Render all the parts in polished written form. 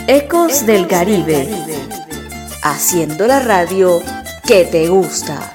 Ecos del Caribe, haciendo la radio que te gusta.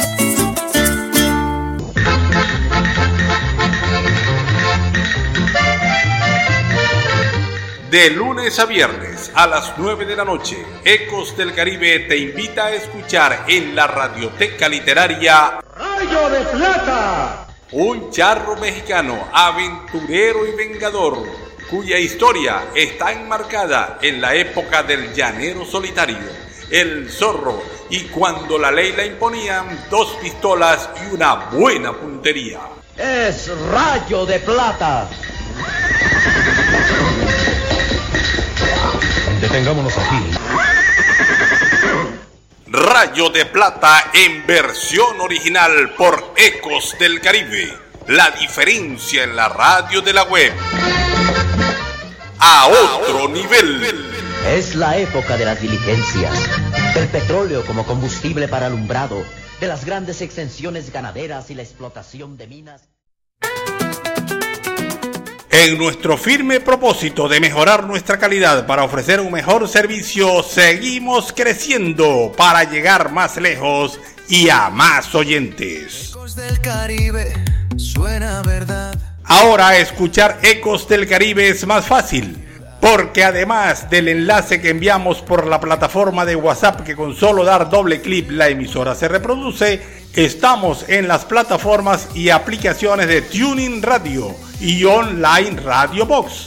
De lunes a viernes a las 9 de la noche, Ecos del Caribe te invita a escuchar en la Radioteca Literaria Rayo de Plata, un charro mexicano aventurero y vengador, cuya historia está enmarcada en la época del llanero solitario, el zorro, y cuando la ley la imponían 2 pistolas y una buena puntería. es Rayo de Plata. Detengámonos aquí. Rayo de Plata en versión original por Ecos del Caribe. La diferencia en la radio de la web. A otro nivel. Es la época de las diligencias, del petróleo como combustible para alumbrado, de las grandes extensiones ganaderas y la explotación de minas. En nuestro firme propósito de mejorar nuestra calidad para ofrecer un mejor servicio, seguimos creciendo para llegar más lejos y a más oyentes. Ecos del Caribe, suena verdad. Ahora escuchar Ecos del Caribe es más fácil, porque además del enlace que enviamos por la plataforma de WhatsApp, que con solo dar doble clic la emisora se reproduce, estamos en las plataformas y aplicaciones de TuneIn Radio y Online Radio Box.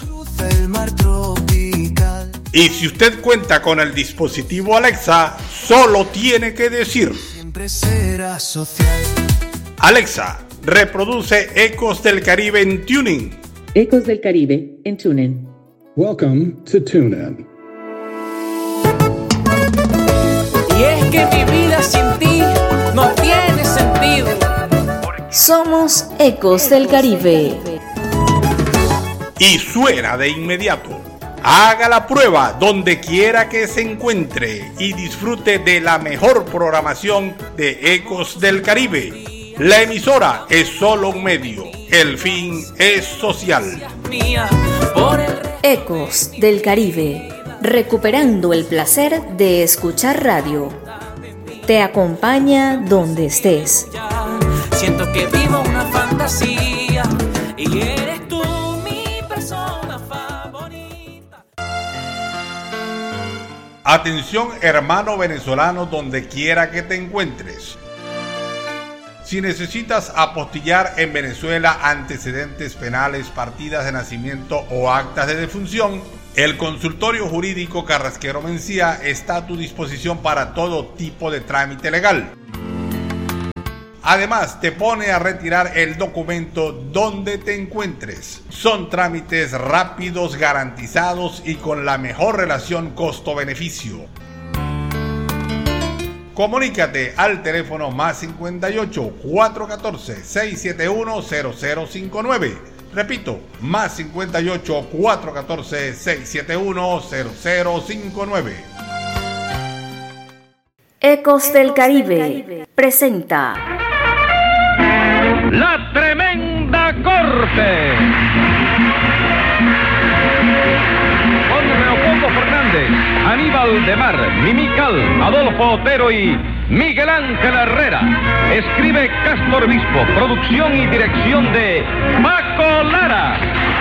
Y si usted cuenta con el dispositivo Alexa, solo tiene que decir: Alexa, reproduce Ecos del Caribe en TuneIn. Ecos del Caribe en TuneIn. Welcome to TuneIn. Y es que mi vida sin ti no tiene sentido. Somos Ecos del Caribe. Y suena de inmediato. Haga la prueba donde quiera que se encuentre y disfrute de la mejor programación de Ecos del Caribe. La emisora es solo un medio, el fin es social. Ecos del Caribe, recuperando el placer de escuchar radio. Te acompaña donde estés. Siento que vivo una fantasía y eres tú mi persona favorita. Atención, hermano venezolano, donde quiera que te encuentres. Si necesitas apostillar en Venezuela antecedentes penales, partidas de nacimiento o actas de defunción, el Consultorio Jurídico Carrasquero Mencía está a tu disposición para todo tipo de trámite legal. Además, te pone a retirar el documento donde te encuentres. Son trámites rápidos, garantizados y con la mejor relación costo-beneficio. Comunícate al teléfono más 58 414 671 0059. Repito, más 58 414 671 0059. Ecos del Caribe presenta La Tremenda Corte. Con Leopoldo Fernández, Aníbal de Mar, Mimical, Adolfo Otero y Miguel Ángel Herrera. Escribe Castro Obispo, producción y dirección de Paco Lara.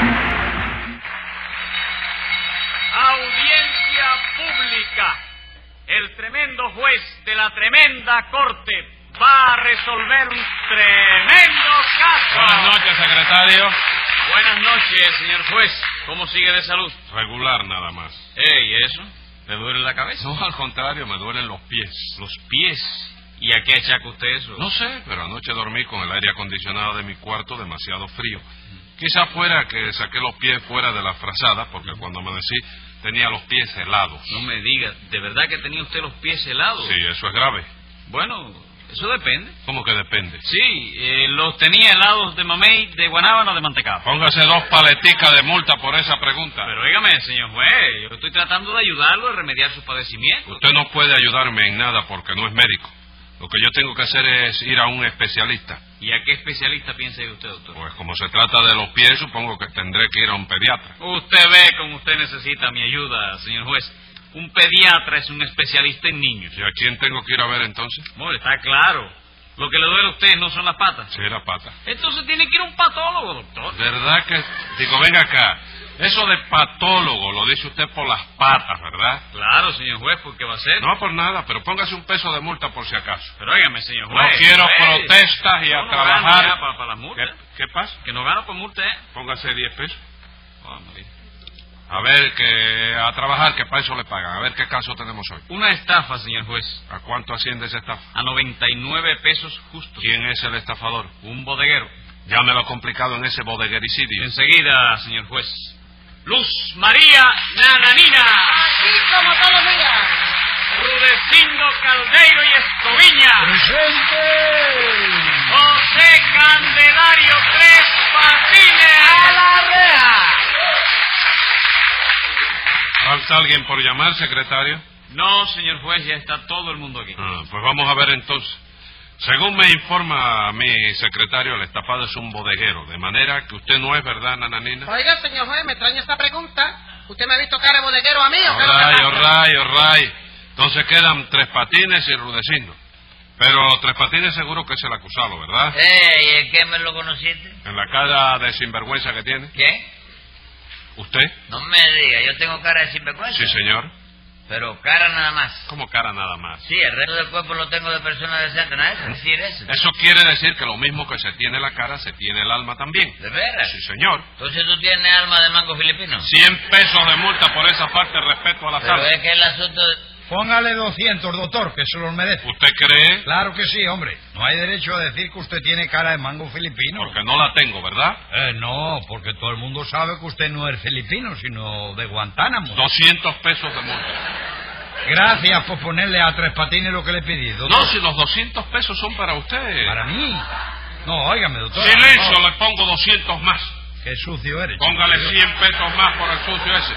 Audiencia pública. El tremendo juez de la tremenda corte va a resolver un tremendo caso. Buenas noches, secretario. Buenas noches, señor juez. ¿Cómo sigue de salud? Regular nada más. ¿Y eso? ¿Le duele la cabeza? No, al contrario, me duelen los pies. ¿Los pies? ¿Y a qué achaca usted eso? No sé, pero anoche dormí con el aire acondicionado de mi cuarto demasiado frío. Quizá fuera que saqué los pies fuera de la frazada, porque cuando amanecí tenía los pies helados. No me diga, ¿de verdad que tenía usted los pies helados? Sí, eso es grave. Bueno, eso depende. ¿Cómo que depende? Sí, los tenía helados de mamey, de guanábana o de mantecado. Póngase 2 paleticas de multa por esa pregunta. Pero óigame, señor juez, yo estoy tratando de ayudarlo a remediar sus padecimientos. Usted no puede ayudarme en nada porque no es médico. Lo que yo tengo que hacer es ir a un especialista. ¿Y a qué especialista piensa ir usted, doctor? Pues como se trata de los pies, supongo que tendré que ir a un pediatra. Usted ve cómo usted necesita mi ayuda, señor juez. Un pediatra es un especialista en niños. ¿Y a quién tengo que ir a ver entonces? Bueno, está claro. Lo que le duele a usted no son las patas. Sí, la pata. Entonces tiene que ir a un patólogo, doctor. ¿Verdad que...? Digo, venga acá. Eso de patólogo lo dice usted por las patas, ¿verdad? Claro, señor juez, ¿por qué va a ser? No por nada, pero póngase un peso de multa por si acaso. Pero óigame, señor No juez. quiero juez. protestas y a No trabajar. gano ya para las multas. ¿Qué pasa? Que no gano por multa, ¿eh? Póngase 10 pesos. Oh, María. A ver, que a trabajar, que para eso le pagan. A ver qué caso tenemos hoy. Una estafa, señor juez. ¿A cuánto asciende esa estafa? A 99 pesos justos. ¿Quién es el estafador? Un bodeguero. Llámelo complicado en ese bodeguericidio. Enseguida, señor juez. Luz María Nananina. Aquí como todos los días. Rudecindo Caldeiro y Escoviña. ¡Presente! José Candelario Tres Patines. ¡A la reja! ¿Falta alguien por llamar, secretario? No, señor juez, ya está todo el mundo aquí. Pues vamos a ver entonces. Según me informa mi secretario, el estafado es un bodeguero, de manera que usted no es, ¿verdad, Nananina? Oiga, señor juez, me extraña esta pregunta. ¿Usted me ha visto cara de bodeguero a mí o qué? All right. Entonces quedan Tres Patines y Rudecindo. Pero Tres Patines seguro que es el acusado, ¿verdad? ¿Y en qué me lo conociste? En la cara de sinvergüenza que tiene. ¿Qué? ¿Usted? No me diga, yo tengo cara de sinvergüenza. Sí, señor. Pero cara nada más. ¿Cómo cara nada más? Sí, el resto del cuerpo lo tengo de persona decente, ¿no es decir eso? Eso quiere decir que lo mismo que se tiene la cara, se tiene el alma también. ¿De veras? Sí, señor. Entonces tú tienes alma de mango filipino. 100 pesos de multa por esa parte respecto a la Pero sala. es que el asunto... Póngale 200, doctor, que se los merece. ¿Usted cree? Claro que sí, hombre. No hay derecho a decir que usted tiene cara de mango filipino. Porque no la tengo, ¿verdad? No, porque todo el mundo sabe que usted no es filipino, sino de Guantánamo. 200 pesos de multa. Gracias por ponerle a Tres Patines lo que le he pedido. No, si los 200 pesos son para usted. ¿Para mí? No, óigame, doctor. Silencio, no. le pongo 200 más. Qué sucio eres. Póngale 100 pesos más por el sucio ese.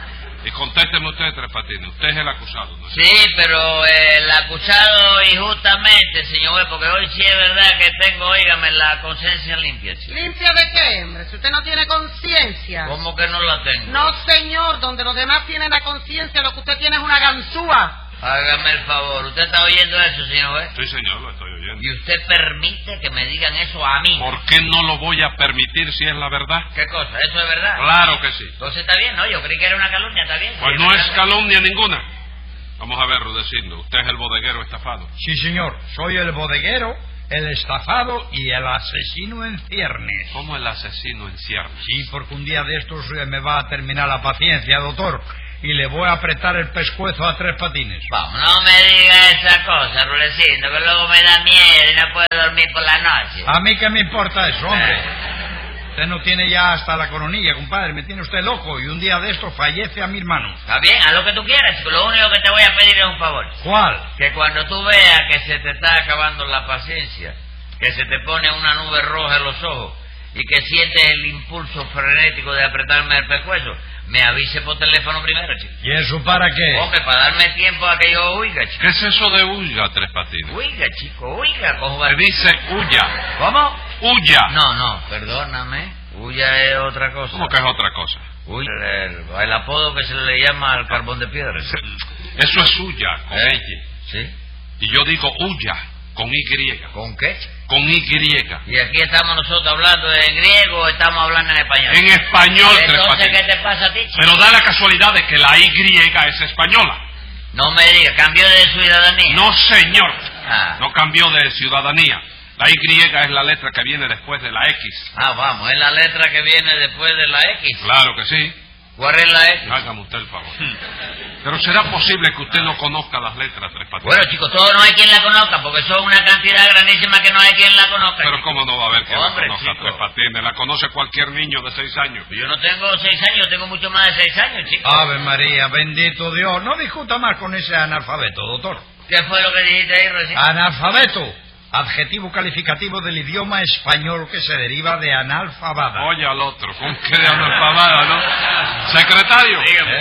Y contésteme usted, Tres Patines. Usted es el acusado, ¿no? Sí, pero el acusado injustamente, señor juez, porque hoy sí es verdad que tengo, óigame, la conciencia limpia, chico. ¿Limpia de qué, hombre? Si usted no tiene conciencia. ¿Cómo que no la tengo? No, señor, donde los demás tienen la conciencia, lo que usted tiene es una ganzúa. Hágame el favor, ¿usted está oyendo eso, señor juez? Sí, señor, lo estoy oyendo. ¿Y usted permite que me digan eso a mí? ¿Por qué no lo voy a permitir si es la verdad? ¿Qué cosa? ¿Eso es verdad? Claro que sí. Entonces está bien, ¿no? Yo creí que era una calumnia, ¿está bien? Pues Sí, no es verdad. calumnia ninguna. Vamos a ver, Rudecindo. Usted es el bodeguero estafado. Sí, señor. Soy el bodeguero, el estafado y el asesino en ciernes. ¿Cómo el asesino en ciernes? Sí, porque un día de estos me va a terminar la paciencia, doctor. Y le voy a apretar el pescuezo a Tres Patines. Vamos, no me diga esa cosa, Rulecindo, que luego me da miedo y no puedo dormir por la noche. ¿A mí qué me importa eso, hombre? Usted no tiene ya hasta la coronilla, compadre. Me tiene usted loco y un día de estos fallece a mi hermano. Está bien, haz lo que tú quieras, chico. Lo único que te voy a pedir es un favor. ¿Cuál? Que cuando tú veas que se te está acabando la paciencia, que se te pone una nube roja en los ojos y que sientes el impulso frenético de apretarme el pescuezo, me avise por teléfono primero, chico. ¿Y eso para qué? Hombre, para darme tiempo a que yo huiga, chico. ¿Qué es eso de huya, Tres Patines? Huiga, chico, huiga. Cojo Se dice huya. ¿Cómo? Huya. No, perdóname. Huya es otra cosa. ¿Cómo que es otra cosa? Huya, el apodo que se le llama al carbón de piedra. Eso es huya, con ella. Sí. Y yo digo huya, con Y. ¿Con qué? Con Y. Y aquí estamos nosotros hablando en griego o estamos hablando en español. En español, Tres Entonces, Patines. ¿qué te pasa a ti, chico? Pero da la casualidad de que la Y es española. No me digas, cambió de ciudadanía. No, señor. Ah. No cambió de ciudadanía. La Y es la letra que viene después de la X. Ah, vamos, es la letra que viene después de la X. Claro que sí. ¿Cuál es la X? Hágame usted el favor. Pero será posible que usted no conozca las letras, Tres Patines. Bueno, chicos, todo no hay quien la conozca, porque son una cantidad grandísima que no hay quien la conozca. Pero chico. ¿cómo no va a haber quien Hombre, la conozca, chico. Tres Patines? La conoce cualquier niño de 6 años. Yo no tengo 6 años, yo tengo mucho más de 6 años, chicos. Ave María, bendito Dios. No discuta más con ese analfabeto, doctor. ¿Qué fue lo que dijiste ahí recién? Analfabeto. Adjetivo calificativo del idioma español que se deriva de analfabada. Oye al otro, ¿con qué de analfabada, no? Secretario. Dígame.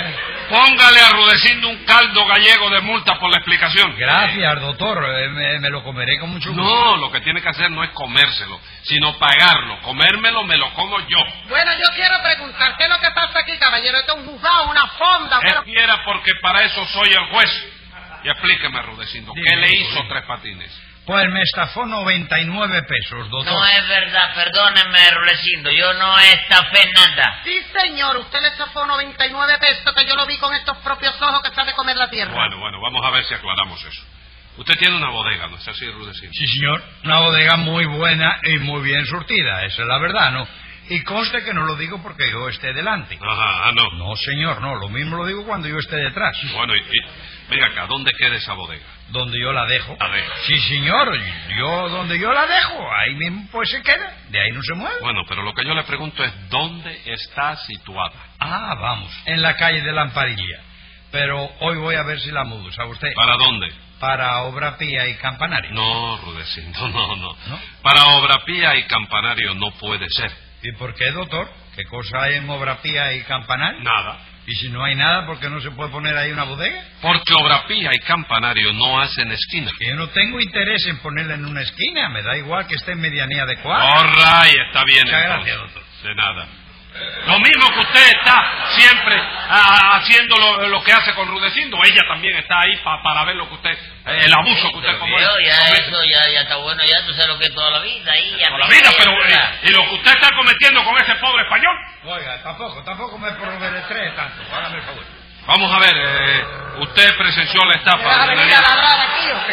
Póngale a Rudecindo un caldo gallego de multa por la explicación. Gracias, doctor. Me lo comeré con mucho gusto. No, lo que tiene que hacer no es comérselo, sino pagarlo. Comérmelo me lo como yo. Bueno, yo quiero preguntar, ¿qué es lo que pasa aquí, caballero? ¿Esto es un juzgado, una fonda? Espera, porque para eso soy el juez. Y explíqueme, Rudecindo, ¿qué le hizo Tres Patines? Pues me estafó 99 pesos, doctor. No es verdad, perdóneme, Rudecindo, yo no estafé nada. Sí, señor, usted le estafó 99 pesos, que yo lo vi con estos propios ojos que sabe comer la tierra. Bueno, vamos a ver si aclaramos eso. Usted tiene una bodega, ¿no es así, Rudecindo? Sí, señor, una bodega muy buena y muy bien surtida, esa es la verdad, ¿no? Y conste que no lo digo porque yo esté delante. Ajá, no. No, señor, no, lo mismo lo digo cuando yo esté detrás. Bueno, venga acá, ¿dónde queda esa bodega? Donde yo la dejo. ¿La deja? Sí, señor, donde yo la dejo, ahí mismo pues se queda, de ahí no se mueve. Bueno, pero lo que yo le pregunto es, ¿dónde está situada? Ah, vamos, en la calle de Lamparilla. Pero hoy voy a ver si la mudo, ¿sabe usted? ¿Para dónde? Para Obra Pía y Campanario. No, Rudecindo, no. Para Obra Pía y Campanario no puede ser. ¿Y por qué, doctor? ¿Qué cosa hay en Obra Pía y Campanario? Nada. ¿Y si no hay nada, por qué no se puede poner ahí una bodega? Porque Obra Pía y Campanario no hacen esquina. Yo no tengo interés en ponerla en una esquina, me da igual que esté en medianía adecuada. All right, está bien. Muchas entonces. gracias, doctor. De nada. Lo mismo que usted está siempre haciendo lo que hace con Rudecindo, ella también está ahí para ver lo que usted, el abuso que usted comete. Ya está bueno, ya tú sabes lo que es toda la vida ahí. Toda la vida, pero ¿y lo que usted está cometiendo con ese pobre español? Oiga, tampoco me prometeré tanto, hágame el favor. Vamos a ver, usted presenció la estafa. ¿Vas a venir a ladrar aquí o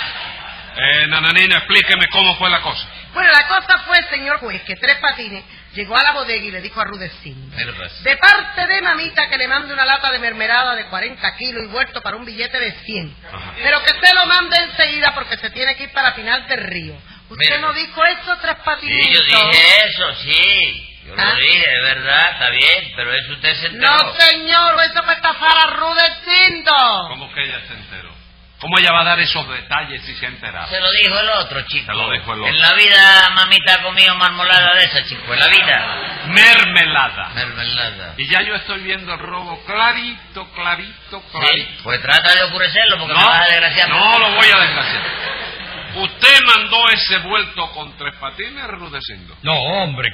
qué? Nananina, explíqueme cómo fue la cosa. Bueno, la cosa fue, señor juez, que Tres Patines llegó a la bodega y le dijo a Rudecindo: de parte de mamita que le mande una lata de mermelada de 40 kilos y vuelto para un billete de 100. Ajá. Pero que se lo mande enseguida porque se tiene que ir para Final del Río. ¿Usted no dijo eso, Tres Patines? Sí, yo dije eso, sí. Yo lo dije, es verdad, está bien, pero eso usted se enteró. No, señor, eso fue estafar a Rudecindo. ¿Cómo que ella se enteró? ¿Cómo ella va a dar esos detalles si se ha enterado? Se lo dijo el otro, chico. Se lo dijo el otro. En la vida mamita ha comido marmolada de esa, chico, en la vida. Mermelada. Y ya yo estoy viendo el robo clarito. Sí, pues trata de oscurecerlo porque me vas a desgraciar. No lo voy a desgraciar. ¿Usted mandó ese vuelto con Tres Patines, Rudecindo? No, hombre,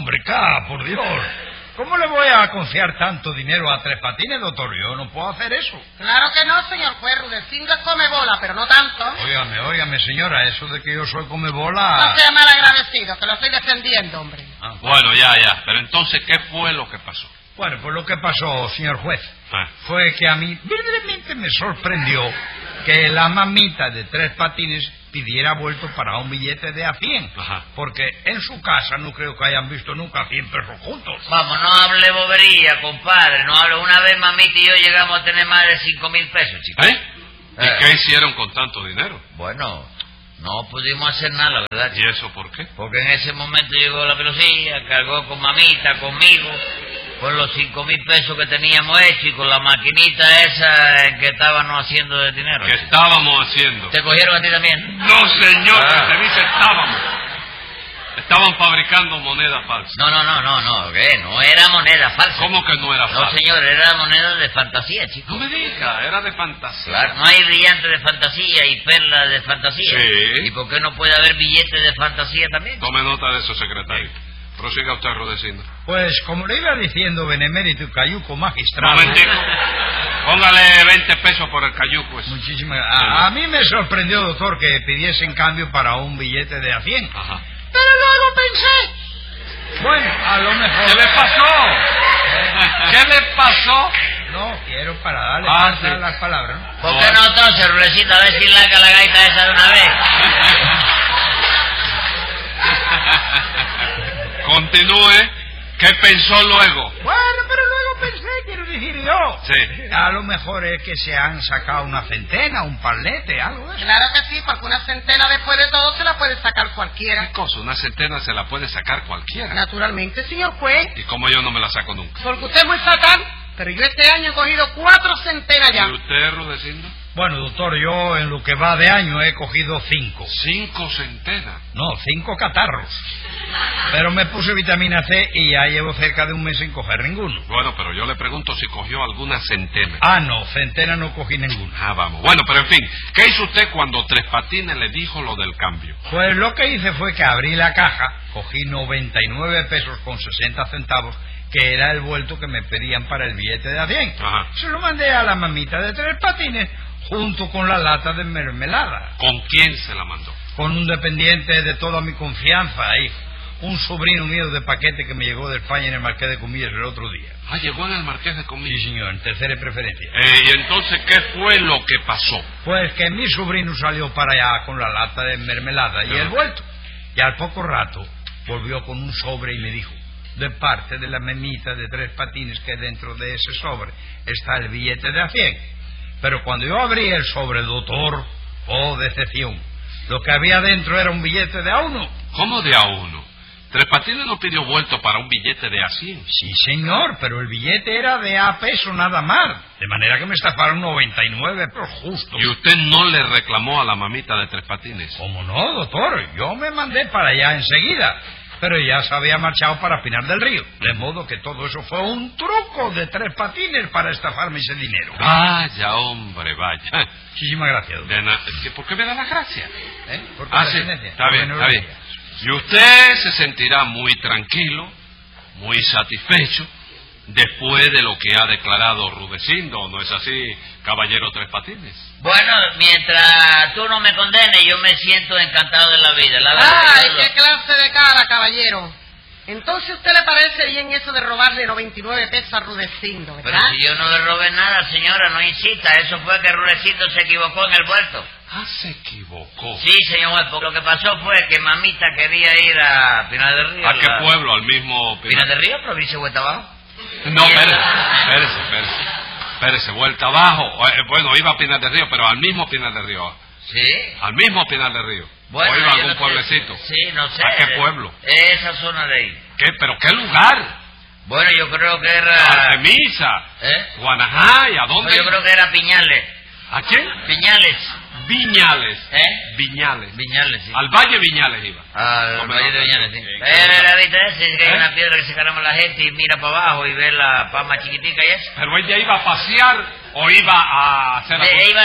por Dios. ¿Cómo le voy a confiar tanto dinero a Tres Patines, doctor? Yo no puedo hacer eso. Claro que no, señor juez. Rudecindo es comebola, pero no tanto. Óigame, señora, eso de que yo soy comebola... No sea mal agradecido, que lo estoy defendiendo, hombre. Bueno, ya. Pero entonces, ¿qué fue lo que pasó? Bueno, pues lo que pasó, señor juez, fue que a mí verdaderamente me sorprendió que la mamita de Tres Patines pidiera vuelto para un billete de a 100. Ajá. Porque en su casa no creo que hayan visto nunca 100 pesos juntos. Vamos, no hable bobería, compadre. No hable. Una vez mamita y yo llegamos a tener más de 5,000 pesos, chicos. ¿Y qué hicieron con tanto dinero? Bueno, no pudimos hacer nada, la verdad. ¿Y eso por qué? Porque en ese momento llegó la policía, cargó con mamita, conmigo, con los 5,000 pesos que teníamos hecho y con la maquinita esa en que estábamos haciendo de dinero. ¿Qué estábamos haciendo? ¿Te cogieron a ti también? No, señor, que se dice estábamos. Estaban fabricando moneda falsa. No, ¿qué? No era moneda falsa. ¿Cómo que no era falsa? No, señor, era moneda de fantasía, chico. No me diga, era de fantasía. Claro, no hay brillantes de fantasía y perlas de fantasía. Sí. ¿Y por qué no puede haber billetes de fantasía también? Tome nota de eso, secretario. Prosiga usted, Rudecindo. Pues, como le iba diciendo, benemérito y cayuco magistrado... Momentico. Póngale 20 pesos por el cayuco. Pues. Muchísimas gracias. A mí me sorprendió, doctor, que pidiese en cambio para un billete de a 100. Ajá. Pero luego pensé... Bueno, a lo mejor... ¿Qué le pasó? ¿Qué le pasó? No, quiero para darle fuerza a las palabras, ¿no? ¿Por qué no tose, Rulecita? A ver si larga la gaita esa de una vez. Continúe. ¿Qué pensó luego? Bueno, pero luego pensé, quiero decir yo. Sí. A lo mejor es que se han sacado una centena, un palete, algo de eso. Claro que sí, porque una centena después de todo se la puede sacar cualquiera. ¿Qué cosa? Una centena se la puede sacar cualquiera. Naturalmente, señor juez. ¿Y cómo yo no me la saco nunca? Porque usted es muy fatal, pero yo este año he cogido 4 centenas ya. ¿Y usted, Rudecindo? Bueno, doctor, yo en lo que va de año he cogido 5. ¿5 centenas? No, 5 catarros. Pero me puse vitamina C y ya llevo cerca de un mes sin coger ninguno. Bueno, pero yo le pregunto si cogió alguna centena. Ah, no, centena no cogí ninguna. Ah, vamos. Bueno, pero en fin, ¿qué hizo usted cuando Tres Patines le dijo lo del cambio? Pues lo que hice fue que abrí la caja, cogí 99 pesos con 60 centavos, que era el vuelto que me pedían para el billete de a 100. Ajá. Se lo mandé a la mamita de Tres Patines, junto con la lata de mermelada. ¿Con quién se la mandó? Con un dependiente de toda mi confianza, hijo. Un sobrino mío de paquete que me llegó de España en el Marqués de Comillas el otro día. Ah, llegó en el Marqués de Comillas. Sí, señor, en tercera preferencia. ¿Y entonces qué fue lo que pasó? Pues que mi sobrino salió para allá con la lata de mermelada y el vuelto. Y al poco rato volvió con un sobre y me dijo, de parte de la memita de Tres Patines, que dentro de ese sobre está el billete de a 100. Pero cuando yo abrí el sobre, doctor, oh, decepción. Lo que había dentro era un billete de a 1. ¿Cómo de a 1? Tres Patines no pidió vuelto para un billete de a 100. Sí, señor, pero el billete era de a peso nada más. De manera que me estafaron 99 pesos justos. ¿Y usted no le reclamó a la mamita de Tres Patines? ¿Cómo no, doctor? Yo me mandé para allá enseguida. Pero ya se había marchado para Pinar del Río. De modo que todo eso fue un truco de Tres Patines para estafarme ese dinero. Vaya, hombre, vaya. Muchísimas gracias, doctor. ¿Por qué me da las gracias? Por sí, está bien, está bien. Y usted se sentirá muy tranquilo, muy satisfecho, después de lo que ha declarado Rudecindo, ¿no es así, caballero Tres Patines? Bueno, mientras tú no me condenes, yo me siento encantado de la vida, la verdad. ¡Ay, qué clase de cara, caballero! Entonces, ¿usted le parece bien eso de robarle 99 pesos a Rudecindo, verdad? Pero si yo no le robé nada, señora, no insista. Eso fue que Rudecindo se equivocó en el vuelto. Ah, se equivocó. Sí, señor, porque lo que pasó fue que mamita quería ir a Pinar del Río. ¿A qué pueblo? ¿Al mismo Pinar del Río, provincia de Vuelta Abajo? No, espérese, Vuelta Abajo. Bueno, iba a Pinar del Río, pero al mismo Pinar del Río. Sí. Al mismo Pinar del Río. Bueno, ¿o iba a algún pueblecito? Sí, no sé. ¿A qué pueblo? Esa zona de ahí. ¿Qué? ¿Pero qué lugar? Bueno, yo creo que era... Artemisa. Guanajay, ¿a dónde? No, yo creo que era Piñales. ¿A quién? Viñales, sí. Al Valle Viñales iba. Al Valle de Viñales, sí. Era, ¿viste? Es que hay una piedra que se caramba la gente y mira para abajo y ve la palma chiquitica y eso. ¿Pero ella iba a pasear o iba a hacer iba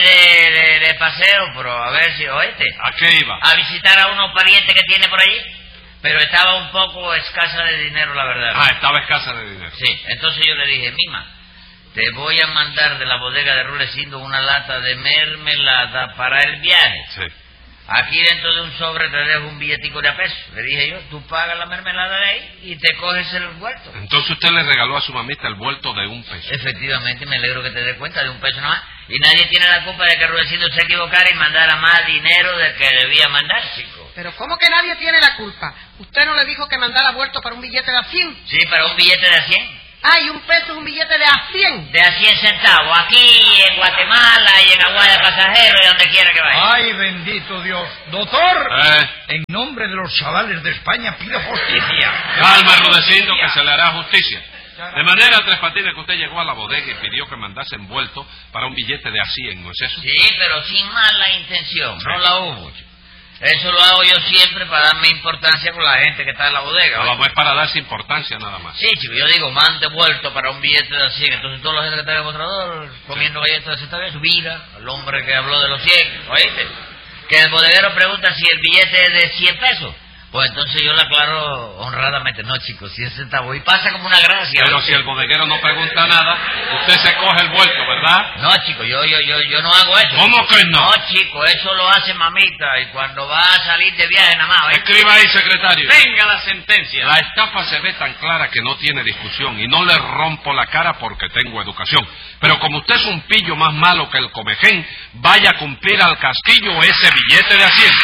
de paseo, pero a ver si, oíste. ¿A qué iba? A visitar a unos parientes que tiene por allí. Pero estaba un poco escasa de dinero, la verdad. Ah, estaba escasa de dinero. Sí, entonces yo le dije, Mima, te voy a mandar de la bodega de Rudecindo una lata de mermelada para el viaje. Sí. Aquí dentro de un sobre te dejo un billetico de a peso. Le dije yo, tú pagas la mermelada de ahí y te coges el vuelto. Entonces usted le regaló a su mamita el vuelto de 1 peso. Efectivamente, me alegro que te des cuenta, de 1 peso nomás. Y nadie tiene la culpa de que Rudecindo se equivocara y mandara más dinero del que debía mandar, chico. Pero ¿cómo que nadie tiene la culpa? ¿Usted no le dijo que mandara vuelto para un billete de a 100? Sí, para un billete de a 100. Ah, y 1 peso es un billete de a 100. De a 100 centavos, aquí en Guatemala y en Aguada Pasajero y donde quiera que vaya. ¡Ay, bendito Dios! ¡Doctor! En nombre de los chavales de España pido justicia. Calma, Rudecindo, que se le hará justicia. De manera, Tres Patines, que usted llegó a la bodega y pidió que mandase envuelto para un billete de a 100, ¿no es eso? Sí, pero sin mala intención, no la hubo. Eso lo hago yo siempre para darme importancia con la gente que está en la bodega. No, es para darse importancia nada más. Sí, chico, yo digo, mande vuelto para un billete de 100. Entonces toda la gente que está en el mostrador comiendo galletas está bien, mira al hombre que habló de los 100, ¿oíste? Que el bodeguero pregunta si el billete es de 100 pesos. Pues entonces yo le aclaro honradamente, no, chicos, 100 centavos. Y pasa como una gracia. Pero si el bodeguero no pregunta nada, usted se coge el vuelto, ¿verdad? No, chico, yo no hago eso. ¿Cómo que no? No, chico, eso lo hace mamita y cuando va a salir de viaje nada más. Escriba ahí, secretario. Venga la sentencia. La estafa se ve tan clara que no tiene discusión y no le rompo la cara porque tengo educación. Pero como usted es un pillo más malo que el comején, vaya a cumplir al casquillo ese billete de a 100.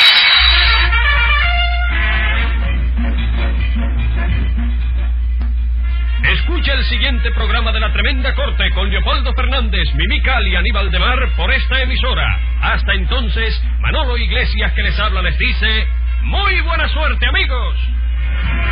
Escucha el siguiente programa de La Tremenda Corte con Leopoldo Fernández, Mimical y Aníbal de Mar por esta emisora. Hasta entonces, Manolo Iglesias que les habla les dice, ¡muy buena suerte, amigos!